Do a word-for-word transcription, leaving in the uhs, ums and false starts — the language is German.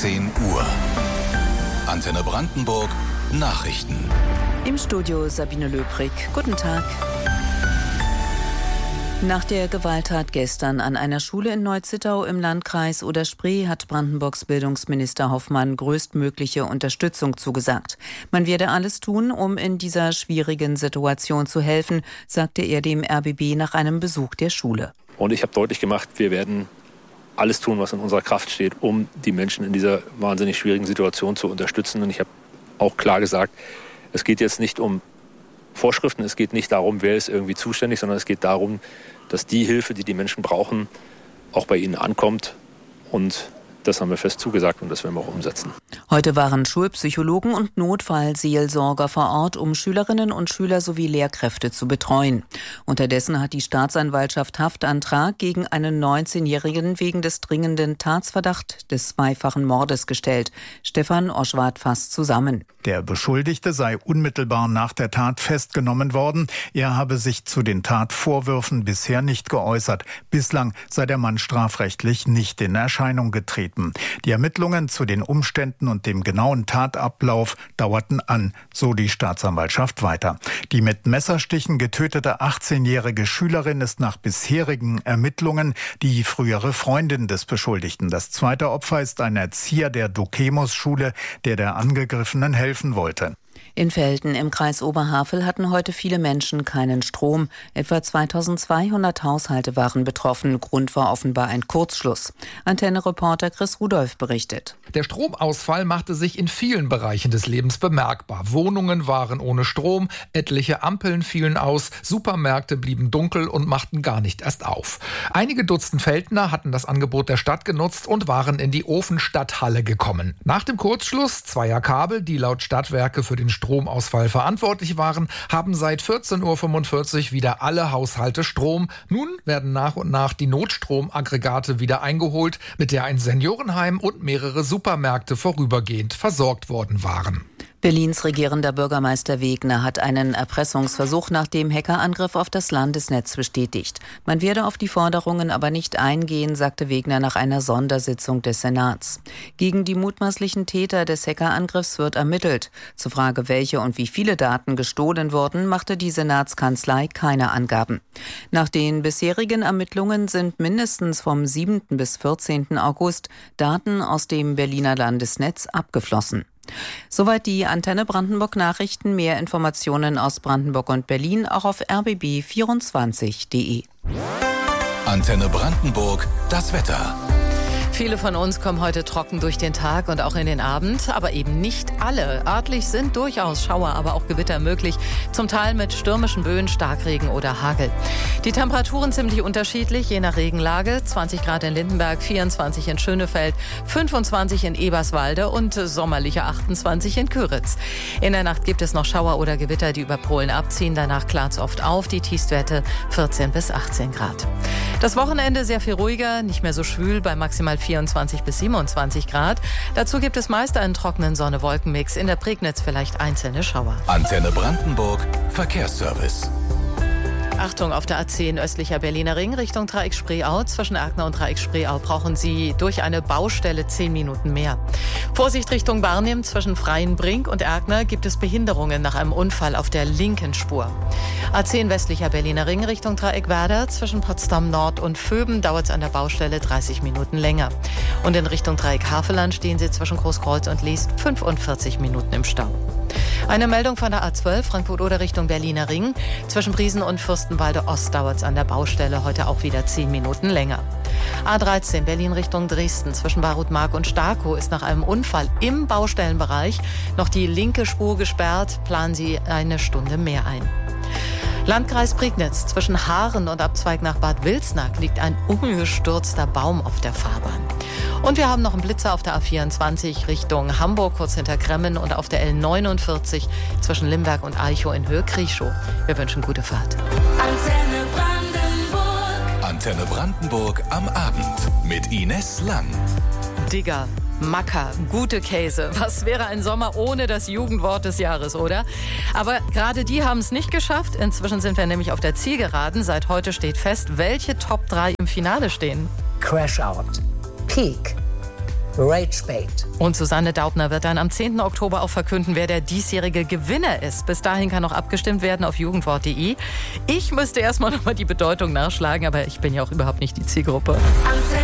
zehn Uhr. Antenne Brandenburg Nachrichten. Im Studio Sabine Löbrig. Guten Tag. Nach der Gewalttat gestern an einer Schule in Neu-Zittau im Landkreis Oder-Spree hat Brandenburgs Bildungsminister Hoffmann größtmögliche Unterstützung zugesagt. Man werde alles tun, um in dieser schwierigen Situation zu helfen, sagte er dem R B B nach einem Besuch der Schule. Und ich habe deutlich gemacht, wir werden alles tun, was in unserer Kraft steht, um die Menschen in dieser wahnsinnig schwierigen Situation zu unterstützen. Und ich habe auch klar gesagt, es geht jetzt nicht um Vorschriften, es geht nicht darum, wer ist irgendwie zuständig, sondern es geht darum, dass die Hilfe, die die Menschen brauchen, auch bei ihnen ankommt. Und das haben wir fest zugesagt und das werden wir auch umsetzen. Heute waren Schulpsychologen und Notfallseelsorger vor Ort, um Schülerinnen und Schüler sowie Lehrkräfte zu betreuen. Unterdessen hat die Staatsanwaltschaft Haftantrag gegen einen neunzehnjährigen wegen des dringenden Tatsverdachts des zweifachen Mordes gestellt. Stefan Oschwart fasst zusammen. Der Beschuldigte sei unmittelbar nach der Tat festgenommen worden. Er habe sich zu den Tatvorwürfen bisher nicht geäußert. Bislang sei der Mann strafrechtlich nicht in Erscheinung getreten. Die Ermittlungen zu den Umständen und dem genauen Tatablauf dauerten an, so die Staatsanwaltschaft weiter. Die mit Messerstichen getötete achtzehnjährige Schülerin ist nach bisherigen Ermittlungen die frühere Freundin des Beschuldigten. Das zweite Opfer ist ein Erzieher der Dokemos-Schule, der der Angegriffenen helfen wollte. In Velten im Kreis Oberhavel hatten heute viele Menschen keinen Strom. Etwa zweitausendzweihundert Haushalte waren betroffen. Grund war offenbar ein Kurzschluss. Antenne-Reporter Chris Rudolph berichtet. Der Stromausfall machte sich in vielen Bereichen des Lebens bemerkbar. Wohnungen waren ohne Strom, etliche Ampeln fielen aus, Supermärkte blieben dunkel und machten gar nicht erst auf. Einige Dutzend Veltner hatten das Angebot der Stadt genutzt und waren in die Ofenstadthalle gekommen. Nach dem Kurzschluss zweier Kabel, die laut Stadtwerke für den Stromausfall verantwortlich waren, haben seit vierzehn Uhr fünfundvierzig wieder alle Haushalte Strom. Nun werden nach und nach die Notstromaggregate wieder eingeholt, mit der ein Seniorenheim und mehrere Supermärkte vorübergehend versorgt worden waren. Berlins regierender Bürgermeister Wegner hat einen Erpressungsversuch nach dem Hackerangriff auf das Landesnetz bestätigt. Man werde auf die Forderungen aber nicht eingehen, sagte Wegner nach einer Sondersitzung des Senats. Gegen die mutmaßlichen Täter des Hackerangriffs wird ermittelt. Zur Frage, welche und wie viele Daten gestohlen wurden, machte die Senatskanzlei keine Angaben. Nach den bisherigen Ermittlungen sind mindestens vom siebten bis vierzehnten August Daten aus dem Berliner Landesnetz abgeflossen. Soweit die Antenne Brandenburg Nachrichten. Mehr Informationen aus Brandenburg und Berlin auch auf r b b vierundzwanzig punkt d e. Antenne Brandenburg, das Wetter. Viele von uns kommen heute trocken durch den Tag und auch in den Abend, aber eben nicht alle. Örtlich sind durchaus Schauer, aber auch Gewitter möglich, zum Teil mit stürmischen Böen, Starkregen oder Hagel. Die Temperaturen ziemlich unterschiedlich, je nach Regenlage. zwanzig Grad in Lindenberg, vierundzwanzig in Schönefeld, fünfundzwanzig in Eberswalde und sommerliche achtundzwanzig in Kyritz. In der Nacht gibt es noch Schauer oder Gewitter, die über Polen abziehen. Danach klart es oft auf, die Tiefstwerte vierzehn bis achtzehn Grad. Das Wochenende sehr viel ruhiger, nicht mehr so schwül, bei maximal vierundzwanzig bis siebenundzwanzig Grad. Dazu gibt es meist einen trockenen Sonne-Wolken-Mix. In der Prignitz vielleicht einzelne Schauer. Antenne Brandenburg, Verkehrsservice. Achtung, auf der A zehn östlicher Berliner Ring Richtung Dreieck-Spreeau. Zwischen Erkner und Dreieck-Spreeau brauchen Sie durch eine Baustelle zehn Minuten mehr. Vorsicht Richtung Barnim. Zwischen Freienbrink und Erkner gibt es Behinderungen nach einem Unfall auf der linken Spur. A zehn westlicher Berliner Ring Richtung Dreieck-Werder. Zwischen Potsdam Nord und Vöben dauert es an der Baustelle dreißig Minuten länger. Und in Richtung Dreieck-Havelland stehen Sie zwischen Großkreuz und Liest fünfundvierzig Minuten im Stau. Eine Meldung von der A zwölf Frankfurt-Oder Richtung Berliner Ring. Zwischen Briesen und Fürstenwalde Ost dauert es an der Baustelle heute auch wieder zehn Minuten länger. A dreizehn Berlin Richtung Dresden. Zwischen Barutmark und Starkow ist nach einem Unfall im Baustellenbereich noch die linke Spur gesperrt. Planen Sie eine Stunde mehr ein. Landkreis Prignitz. Zwischen Haaren und Abzweig nach Bad Wilsnack liegt ein umgestürzter Baum auf der Fahrbahn. Und wir haben noch einen Blitzer auf der A vierundzwanzig Richtung Hamburg, kurz hinter Kremmen, und auf der L neunundvierzig zwischen Limberg und Eichow in Höhe Krieschow. Wir wünschen gute Fahrt. Antenne Brandenburg. Antenne Brandenburg am Abend mit Ines Lang. Digger. Macker, gute Käse. Was wäre ein Sommer ohne das Jugendwort des Jahres, oder? Aber gerade die haben es nicht geschafft. Inzwischen sind wir nämlich auf der Zielgeraden. Seit heute steht fest, welche Top drei im Finale stehen. Crash Out, Peak, Ragebait. Und Susanne Daubner wird dann am zehnten Oktober auch verkünden, wer der diesjährige Gewinner ist. Bis dahin kann noch abgestimmt werden auf jugendwort punkt de. Ich müsste erstmal nochmal die Bedeutung nachschlagen, aber ich bin ja auch überhaupt nicht die Zielgruppe.